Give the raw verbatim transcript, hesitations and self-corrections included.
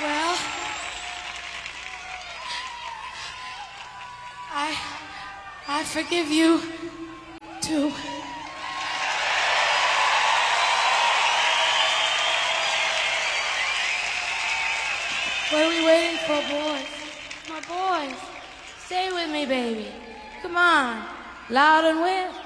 Well, I, I forgive you, too. What are we waiting for, boys? My boys, stay with me, baby. Come on, loud and well.